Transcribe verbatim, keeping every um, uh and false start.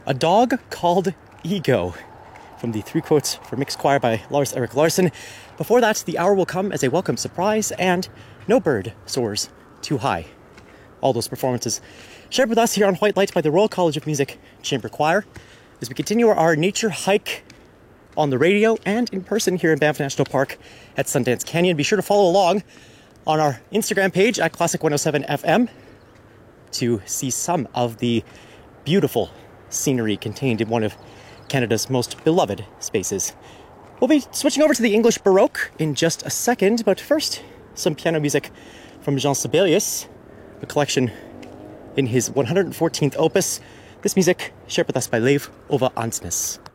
A Dog Called Ego, from the Three Quotes for Mixed Choir by Lars Erik Larson. Before that, The Hour Will Come as a Welcome Surprise, and No Bird Soars Too High. All those performances shared with us here on White Light by the Royal College of Music Chamber Choir as we continue our nature hike on the radio and in person here in Banff National Park at Sundance Canyon. Be sure to follow along on our Instagram page at Classic one oh seven F M to see some of the beautiful scenery contained in one of Canada's most beloved spaces. We'll be switching over to the English Baroque in just a second, but first, some piano music from Jean Sibelius, a collection in his one hundred fourteenth opus. This music shared with us by Leif Ove Ansnes.